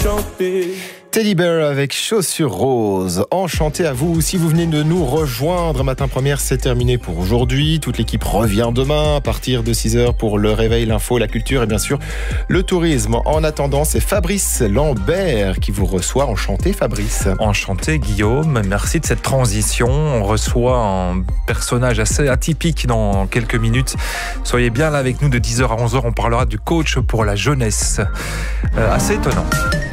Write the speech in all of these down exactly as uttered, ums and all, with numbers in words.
chanter. Teddy Bear avec Chaussures Roses. Enchanté à vous. Si vous venez de nous rejoindre, Matin Première, c'est terminé pour aujourd'hui. Toute l'équipe revient demain à partir de six heures pour le réveil, l'info, la culture et bien sûr le tourisme. En attendant, c'est Fabrice Lambert qui vous reçoit. Enchanté Fabrice. Enchanté Guillaume, merci de cette transition. On reçoit un personnage assez atypique dans quelques minutes. Soyez bien là avec nous de dix heures à onze heures. On parlera du coach pour la jeunesse. Euh, assez étonnant.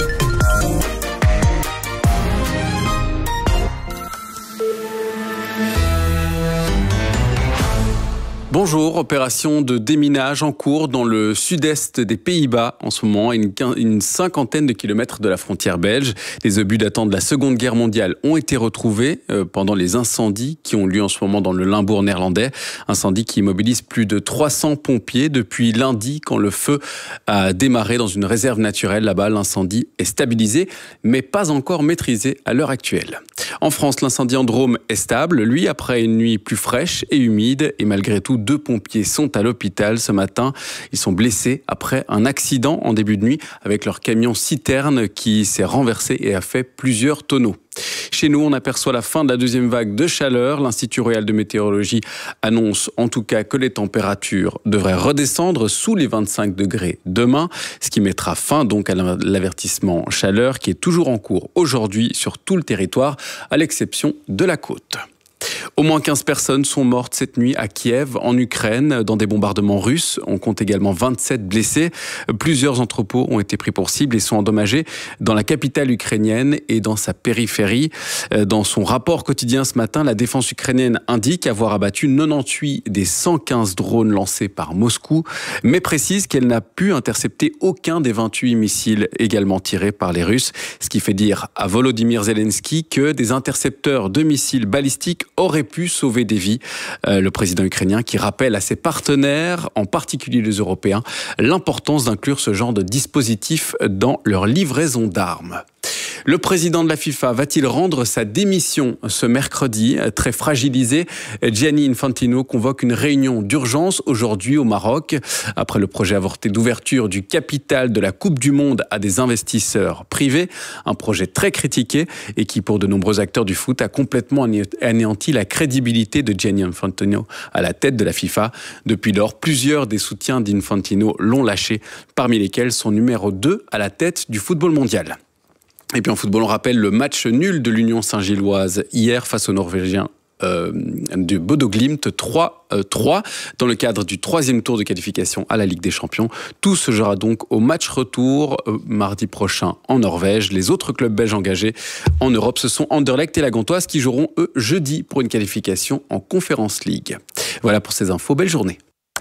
Bonjour, opération de déminage en cours dans le sud-est des Pays-Bas en ce moment, à une, une cinquantaine de kilomètres de la frontière belge. Les obus datant de la Seconde Guerre mondiale ont été retrouvés euh, pendant les incendies qui ont lieu en ce moment dans le Limbourg néerlandais. Incendie qui mobilise plus de trois cents pompiers depuis lundi quand le feu a démarré dans une réserve naturelle. Là-bas, l'incendie est stabilisé, mais pas encore maîtrisé à l'heure actuelle. En France, l'incendie en Drôme est stable, lui, après une nuit plus fraîche et humide. Et malgré tout, deux pompiers sont à l'hôpital ce matin. Ils sont blessés après un accident en début de nuit avec leur camion citerne qui s'est renversé et a fait plusieurs tonneaux. Chez nous, on aperçoit la fin de la deuxième vague de chaleur. L'Institut royal de météorologie annonce en tout cas que les températures devraient redescendre sous les vingt-cinq degrés demain, ce qui mettra fin donc à l'avertissement chaleur qui est toujours en cours aujourd'hui sur tout le territoire, à l'exception de la côte. Au moins quinze personnes sont mortes cette nuit à Kiev, en Ukraine, dans des bombardements russes. On compte également vingt-sept blessés. Plusieurs entrepôts ont été pris pour cible et sont endommagés dans la capitale ukrainienne et dans sa périphérie. Dans son rapport quotidien ce matin, la défense ukrainienne indique avoir abattu quatre-vingt-dix-huit des cent quinze drones lancés par Moscou, mais précise qu'elle n'a pu intercepter aucun des vingt-huit missiles également tirés par les Russes, ce qui fait dire à Volodymyr Zelensky que des intercepteurs de missiles balistiques auraient pu sauver des vies. Euh, le président ukrainien qui rappelle à ses partenaires, en particulier les Européens, l'importance d'inclure ce genre de dispositif dans leur livraison d'armes. Le président de la FIFA va-t-il rendre sa démission ce mercredi? Très fragilisé, Gianni Infantino convoque une réunion d'urgence aujourd'hui au Maroc. Après le projet avorté d'ouverture du capital de la Coupe du Monde à des investisseurs privés, un projet très critiqué et qui, pour de nombreux acteurs du foot, a complètement anéanti la crédibilité de Gianni Infantino à la tête de la FIFA. Depuis lors, plusieurs des soutiens d'Infantino l'ont lâché, parmi lesquels son numéro deux à la tête du football mondial. Et puis en football, on rappelle le match nul de l'Union Saint-Gilloise hier face aux Norvégiens euh, du Bodo Glimt trois trois dans le cadre du troisième tour de qualification à la Ligue des Champions. Tout se jouera donc au match retour euh, mardi prochain en Norvège. Les autres clubs belges engagés en Europe, ce sont Anderlecht et la Gantoise qui joueront eux jeudi pour une qualification en Conference League. Voilà pour ces infos. Belle journée.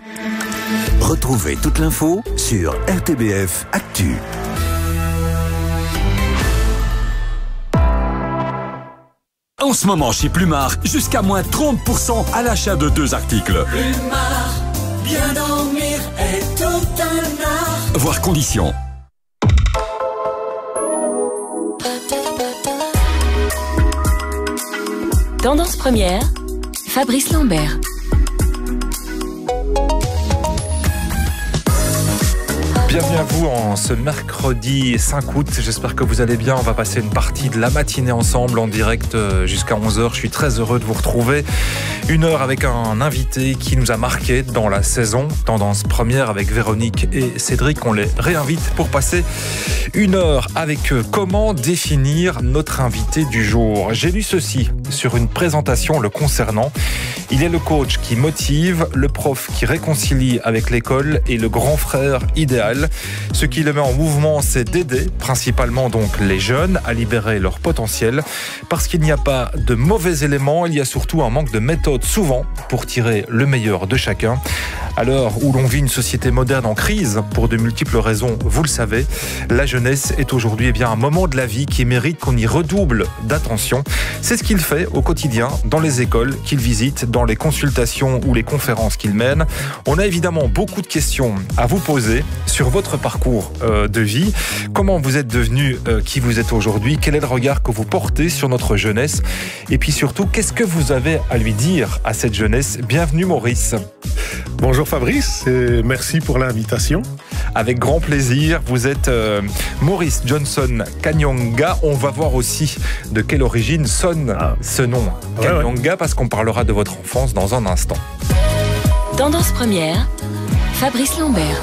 Retrouvez toute l'info sur R T B F Actu. En ce moment chez Plumard, jusqu'à moins trente pour cent à l'achat de deux articles. Plumard, bien dormir est tout un art. Voir conditions. Tendance première, Fabrice Lambert. Bienvenue à vous en ce mercredi cinq août. J'espère que vous allez bien. On va passer une partie de la matinée ensemble en direct jusqu'à onze heures. Je suis très heureux de vous retrouver. Une heure avec un invité qui nous a marqué dans la saison. Tendance première avec Véronique et Cédric. On les réinvite pour passer une heure avec eux. Comment définir notre invité du jour? J'ai lu ceci sur une présentation le concernant. Il est le coach qui motive, le prof qui réconcilie avec l'école et le grand frère idéal. Ce qui le met en mouvement, c'est d'aider, principalement donc les jeunes, à libérer leur potentiel. Parce qu'il n'y a pas de mauvais éléments, il y a surtout un manque de méthode souvent pour tirer le meilleur de chacun. À l'heure où l'on vit une société moderne en crise, pour de multiples raisons, vous le savez, la jeunesse est aujourd'hui eh bien, un moment de la vie qui mérite qu'on y redouble d'attention. C'est ce qu'il fait au quotidien dans les écoles qu'il visite, dans les consultations ou les conférences qu'il mène. On a évidemment beaucoup de questions à vous poser sur votre parcours euh, de vie. Comment vous êtes devenu euh, qui vous êtes aujourd'hui? Quel est le regard que vous portez sur notre jeunesse? Et puis surtout, qu'est-ce que vous avez à lui dire à cette jeunesse? Bienvenue Maurice. Bonjour Fabrice, et merci pour l'invitation. avec grand plaisir. Vous êtes euh, Maurice Johnson Kanyonga. On va voir aussi de quelle origine sonne ah. ce nom, Kanyonga, ouais, ouais. parce qu'on parlera de votre enfance dans un instant. Tendance première, Fabrice Lambert.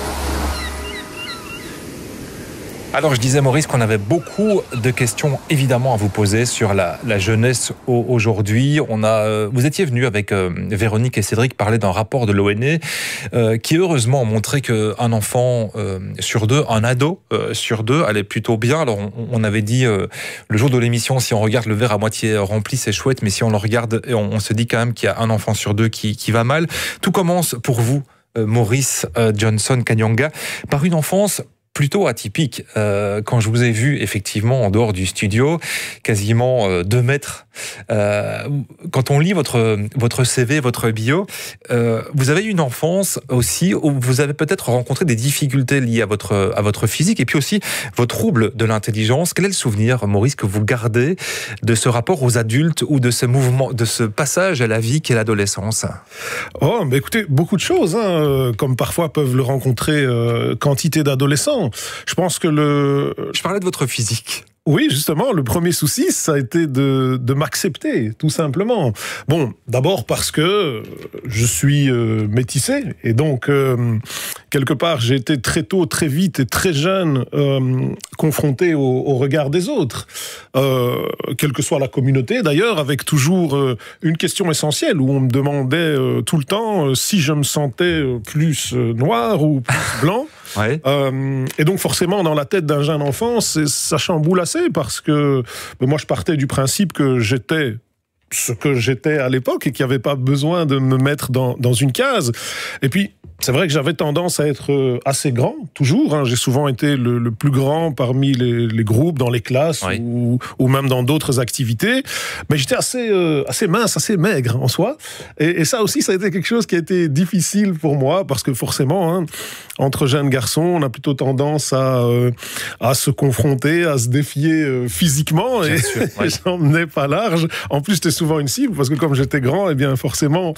Alors je disais Maurice qu'on avait beaucoup de questions évidemment à vous poser sur la, la jeunesse aujourd'hui. On a, euh, vous étiez venu avec euh, Véronique et Cédric parler d'un rapport de l'O N E euh, qui heureusement a montré qu'un enfant euh, sur deux, un ado euh, sur deux allait plutôt bien. Alors on, on avait dit euh, le jour de l'émission, si on regarde le verre à moitié rempli c'est chouette, mais si on le regarde, on, on se dit quand même qu'il y a un enfant sur deux qui, qui va mal. Tout commence pour vous euh, Maurice euh, Johnson Kanyonga par une enfance plutôt atypique. Euh, quand je vous ai vu effectivement en dehors du studio, quasiment euh, deux mètres, euh, quand on lit votre, votre C V, votre bio, euh, vous avez eu une enfance aussi où vous avez peut-être rencontré des difficultés liées à votre, à votre physique et puis aussi vos troubles de l'intelligence. Quel est le souvenir, Maurice, que vous gardez de ce rapport aux adultes ou de ce mouvement, de ce passage à la vie qu'est l'adolescence? Oh, mais écoutez, beaucoup de choses, hein, comme parfois peuvent le rencontrer euh, quantité d'adolescents. Je pense que le... Je parlais de votre physique. Oui, justement, le premier souci, ça a été de, de m'accepter, tout simplement. Bon, d'abord parce que je suis euh, métissé, et donc, euh, quelque part, j'ai été très tôt, très vite et très jeune euh, confronté au, au regard des autres, euh, quelle que soit la communauté, d'ailleurs, avec toujours euh, une question essentielle, où on me demandait euh, tout le temps euh, si je me sentais plus euh, noir ou plus blanc. Ouais. Euh, et donc forcément dans la tête d'un jeune enfant ça chamboule assez parce que ben, moi je partais du principe que j'étais ce que j'étais à l'époque et qu'il n'y avait pas besoin de me mettre dans, dans une case. Et puis c'est vrai que j'avais tendance à être assez grand, toujours. Hein. J'ai souvent été le, le plus grand parmi les, les groupes, dans les classes, oui. ou, ou même dans d'autres activités. Mais j'étais assez, euh, assez mince, assez maigre en soi. Et, et ça aussi, ça a été quelque chose qui a été difficile pour moi, parce que forcément, hein, entre jeunes garçons, on a plutôt tendance à, euh, à se confronter, à se défier euh, physiquement. Bien et sûr, ouais. J'en menais pas large. En plus, j'étais souvent une cible, parce que comme j'étais grand, eh bien forcément,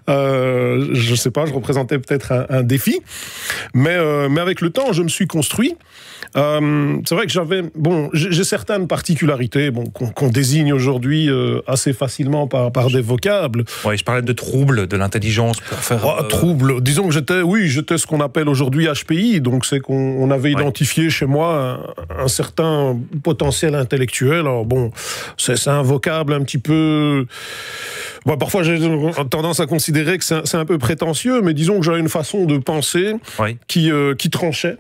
euh, je sais pas, je représentais peut-être Un, un défi, mais, euh, mais avec le temps, je me suis construit. Euh, c'est vrai que j'avais, bon, j'ai certaines particularités, bon, qu'on qu'on désigne aujourd'hui euh, assez facilement par, par des vocables. Oui, je parlais de troubles de l'intelligence pour faire. Oh, euh... Troubles. Disons que j'étais, oui, j'étais ce qu'on appelle aujourd'hui H P I, donc c'est qu'on on avait identifié ouais. chez moi un, un certain potentiel intellectuel. Alors bon, c'est un vocable un petit peu. Bon, parfois, j'ai tendance à considérer que c'est un, un peu prétentieux, mais disons que j'avais une façon de penser oui. qui, euh, qui tranchait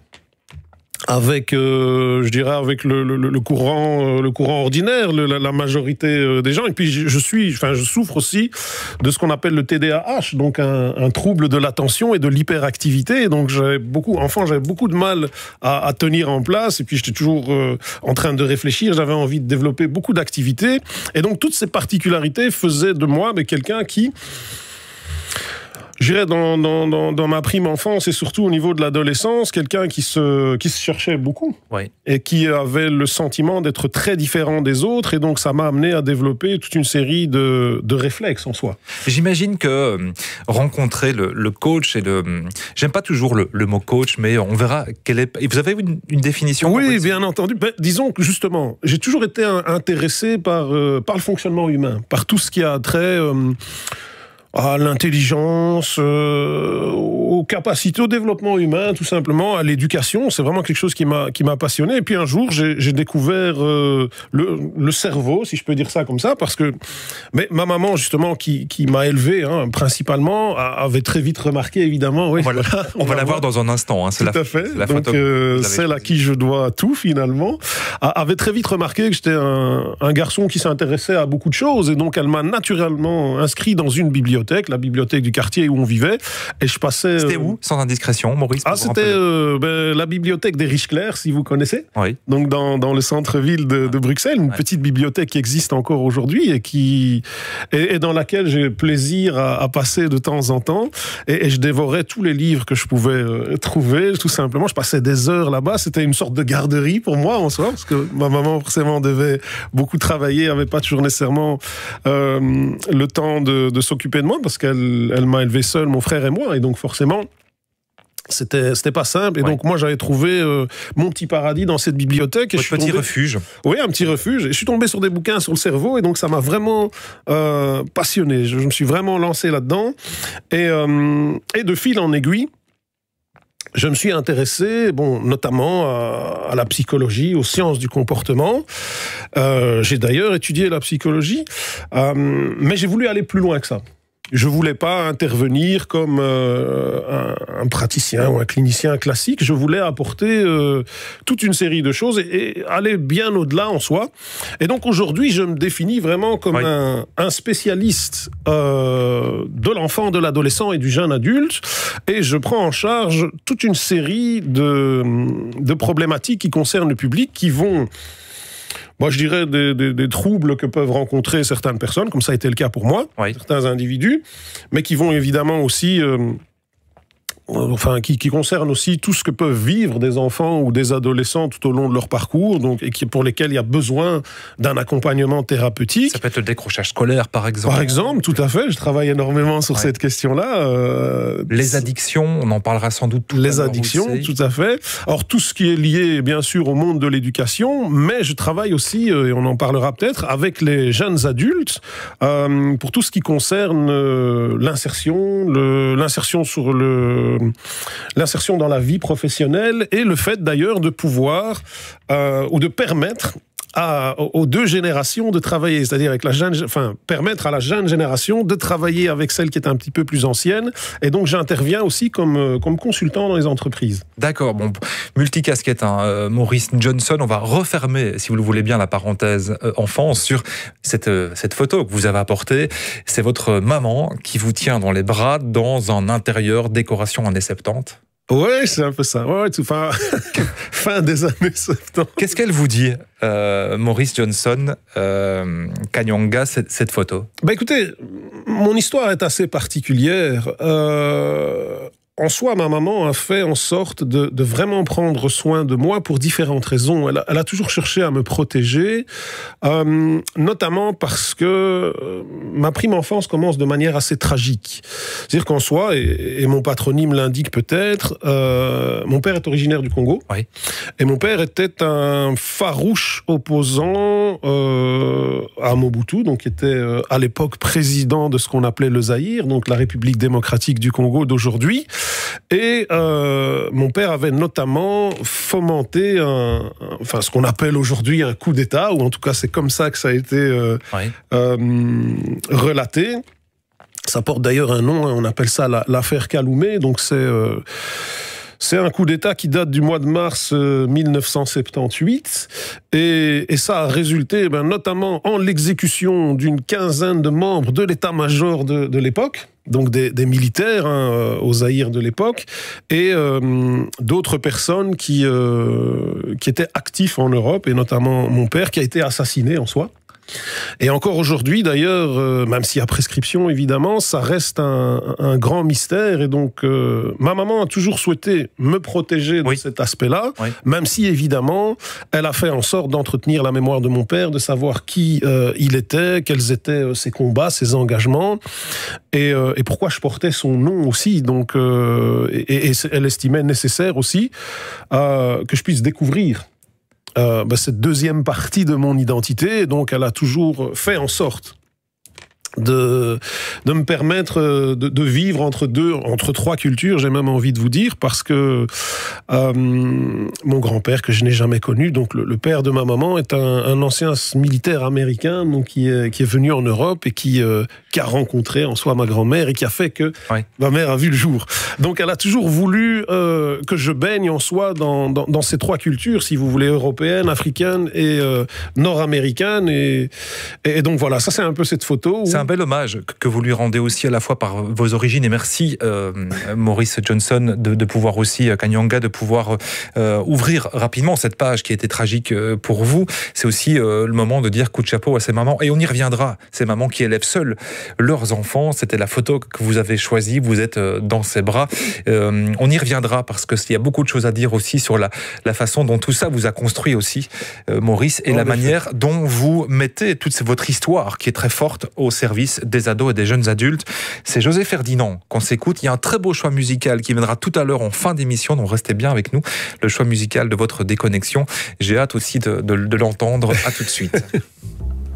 avec, euh, je dirais, avec le, le, le courant, le courant ordinaire, le, la, la majorité des gens. Et puis, je, je suis, enfin, je souffre aussi de ce qu'on appelle le T D A H, donc un, un trouble de l'attention et de l'hyperactivité. Donc, j'avais beaucoup, enfant, j'avais beaucoup de mal à, à tenir en place. Et puis, j'étais toujours euh, en train de réfléchir. J'avais envie de développer beaucoup d'activités. Et donc, toutes ces particularités faisaient de moi, mais quelqu'un qui, je dirais, dans, dans, dans, dans ma prime enfance et surtout au niveau de l'adolescence, quelqu'un qui se, qui se cherchait beaucoup oui. et qui avait le sentiment d'être très différent des autres. Et donc, ça m'a amené à développer toute une série de, de réflexes en soi. J'imagine que euh, rencontrer le, le coach et le... J'aime pas toujours le, le mot coach, mais on verra quelle est... Et vous avez une, une définition? Oui, bien entendu. Ben, disons que justement, j'ai toujours été intéressé par, euh, par le fonctionnement humain, par tout ce qui a trait... Euh, à l'intelligence, euh, aux capacités, au développement humain, tout simplement, à l'éducation. C'est vraiment quelque chose qui m'a qui m'a passionné. Et puis un jour, j'ai découvert euh, le, le cerveau, si je peux dire ça comme ça, parce que mais ma maman, justement, qui, qui m'a élevé, hein, principalement, avait très vite remarqué, évidemment. Oui, on va, voilà, on on va la voir dans un instant. Hein, tout la, à fait. La Donc, euh, celle à qui je dois tout, finalement, avait très vite remarqué que j'étais un, un garçon qui s'intéressait à beaucoup de choses. Et donc, elle m'a naturellement inscrit dans une bibliothèque, la bibliothèque du quartier où on vivait, et je passais... C'était où, sans indiscrétion, Maurice? Ah, c'était euh, ben, la bibliothèque des Riche-Clair, si vous connaissez. Oui. Donc dans, dans le centre-ville de, de Bruxelles, une ouais. petite bibliothèque qui existe encore aujourd'hui et, qui, et, et dans laquelle j'ai plaisir à, à passer de temps en temps, et, et je dévorais tous les livres que je pouvais euh, trouver, tout simplement. Je passais des heures là-bas, c'était une sorte de garderie pour moi en soi, parce que ma maman forcément devait beaucoup travailler, avait pas toujours nécessairement euh, le temps de, de s'occuper de moi, parce qu'elle elle m'a élevé seul, mon frère et moi, et donc forcément C'était, c'était pas simple. Et ouais. donc, moi, j'avais trouvé euh, mon petit paradis dans cette bibliothèque. Et Votre je suis petit tombé... refuge. Oui, un petit refuge. Et je suis tombé sur des bouquins sur le cerveau. Et donc, ça m'a vraiment euh, passionné. Je, je me suis vraiment lancé là-dedans. Et, euh, et de fil en aiguille, je me suis intéressé, bon, notamment à, à la psychologie, aux sciences du comportement. Euh, j'ai d'ailleurs étudié la psychologie, euh, mais j'ai voulu aller plus loin que ça. Je voulais pas intervenir comme euh, un, un praticien ou un clinicien classique. Je voulais apporter euh, toute une série de choses et, et aller bien au-delà en soi. Et donc aujourd'hui, je me définis vraiment comme oui. un, un spécialiste euh, de l'enfant, de l'adolescent et du jeune adulte. Et je prends en charge toute une série de, de problématiques qui concernent le public, qui vont... Moi, je dirais des, des, des troubles que peuvent rencontrer certaines personnes, comme ça a été le cas pour moi, oui. certains individus, mais qui vont évidemment aussi... Euh, enfin, qui, qui concerne aussi tout ce que peuvent vivre des enfants ou des adolescents tout au long de leur parcours, donc, et qui, pour lesquels il y a besoin d'un accompagnement thérapeutique. Ça peut être le décrochage scolaire, par exemple. Par exemple, tout à fait. Je travaille énormément sur ouais. cette question-là. Euh, les addictions, on en parlera sans doute tout à l'heure. Les addictions, tout à fait. Alors, tout ce qui est lié, bien sûr, au monde de l'éducation, mais je travaille aussi, euh, et on en parlera peut-être, avec les jeunes adultes, euh, pour tout ce qui concerne euh, l'insertion, le, l'insertion sur le l'insertion dans la vie professionnelle et le fait d'ailleurs de pouvoir euh, ou de permettre à, aux deux générations de travailler, c'est-à-dire avec la jeune, enfin permettre à la jeune génération de travailler avec celle qui est un petit peu plus ancienne. Et donc j'interviens aussi comme comme consultant dans les entreprises. D'accord, bon, multicasquette, hein, euh, Maurice Johnson. On va refermer, si vous le voulez bien, la parenthèse euh, enfance sur cette euh, cette photo que vous avez apportée. C'est votre maman qui vous tient dans les bras dans un intérieur décoration années soixante-dix. Ouais, c'est un peu ça. Ouais, tout, fin, fin des années soixante-dix. Qu'est-ce qu'elle vous dit, euh, Maurice Johnson, euh, Kanyanga, cette, cette photo? Bah écoutez, mon histoire est assez particulière. Euh... En soi, ma maman a fait en sorte de, de vraiment prendre soin de moi pour différentes raisons. Elle a, elle a toujours cherché à me protéger, euh, notamment parce que euh, ma prime enfance commence de manière assez tragique. C'est-à-dire qu'en soi, et, et mon patronyme l'indique peut-être, euh, mon père est originaire du Congo. Oui. Et mon père était un farouche opposant euh, à Mobutu, donc qui était euh, à l'époque président de ce qu'on appelait le Zaïre, donc la République démocratique du Congo d'aujourd'hui. Et euh, mon père avait notamment fomenté un, un, enfin, ce qu'on appelle aujourd'hui un coup d'État, ou en tout cas c'est comme ça que ça a été euh, oui. euh, relaté. Ça porte d'ailleurs un nom, hein, on appelle ça la, l'affaire Kaloumé, donc c'est... Euh, C'est un coup d'État qui date du mois de mars euh, mille neuf cent soixante-dix-huit et, et ça a résulté ben, notamment en l'exécution d'une quinzaine de membres de l'état-major de, de l'époque, donc des, des militaires hein, au Zaïre de l'époque, et euh, d'autres personnes qui, euh, qui étaient actifs en Europe, et notamment mon père qui a été assassiné en soi. Et encore aujourd'hui, d'ailleurs, euh, même s'il y a prescription, évidemment, ça reste un, un grand mystère. Et donc, euh, ma maman a toujours souhaité me protéger de oui. cet aspect-là, oui. même si, évidemment, elle a fait en sorte d'entretenir la mémoire de mon père, de savoir qui euh, il était, quels étaient ses combats, ses engagements, et, euh, et pourquoi je portais son nom aussi. Donc, euh, et, et elle estimait nécessaire aussi euh, que je puisse découvrir Euh, bah, cette deuxième partie de mon identité. Donc elle a toujours fait en sorte de, de me permettre de, de vivre entre deux, entre trois cultures, j'ai même envie de vous dire, parce que euh, mon grand-père, que je n'ai jamais connu, donc le, le père de ma maman, est un, un ancien militaire américain, donc qui est, qui est venu en Europe et qui, euh, qui a rencontré en soi ma grand-mère et qui a fait que oui. ma mère a vu le jour. Donc elle a toujours voulu euh, que je baigne en soi dans, dans, dans ces trois cultures, si vous voulez, européenne, africaine et euh, nord-américaine. Et, et donc voilà, ça c'est un peu cette photo. Où... C'est un bel hommage que vous lui rendez aussi à la fois par vos origines, et merci euh, Maurice Johnson de, de pouvoir aussi, Kanyanga, de pouvoir euh, ouvrir rapidement cette page qui a été tragique pour vous. C'est aussi euh, le moment de dire coup de chapeau à ces mamans, et on y reviendra, ces mamans qui élèvent seules leurs enfants. C'était la photo que vous avez choisie, vous êtes dans ses bras. Euh, on y reviendra parce qu'il y a beaucoup de choses à dire aussi sur la, la façon dont tout ça vous a construit aussi, euh, Maurice, et oh, la manière fait. dont vous mettez toute votre histoire qui est très forte au service service des ados et des jeunes adultes. C'est José Ferdinand qu'on s'écoute. Il y a un très beau choix musical qui viendra tout à l'heure en fin d'émission, donc restez bien avec nous. Le choix musical de votre déconnexion. J'ai hâte aussi de, de, de l'entendre. À tout de suite.